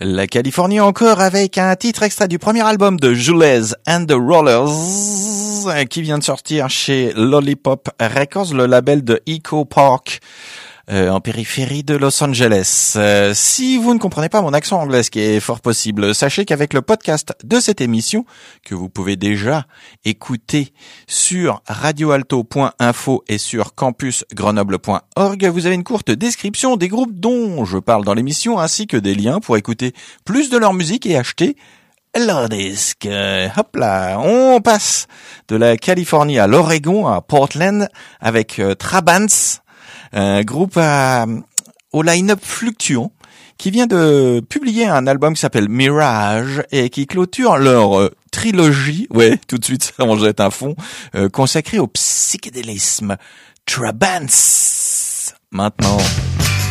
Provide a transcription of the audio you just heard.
La Californie encore avec un titre extrait du premier album de Jules and the Rollers qui vient de sortir chez Lollipop Records, le label de Echo Park en périphérie de Los Angeles. Si vous ne comprenez pas mon accent anglais, ce qui est fort possible, sachez qu'avec le podcast de cette émission, que vous pouvez déjà écouter sur radioalto.info et sur campusgrenoble.org, vous avez une courte description des groupes dont je parle dans l'émission, ainsi que des liens pour écouter plus de leur musique et acheter leur disque. Hop là, on passe de la Californie à l'Oregon, à Portland, avec Trabants, un groupe au line-up fluctuant qui vient de publier un album qui s'appelle Mirage et qui clôture leur trilogie, ouais, tout de suite ça en jette un fond, consacrée au psychédélisme. Trabants, maintenant.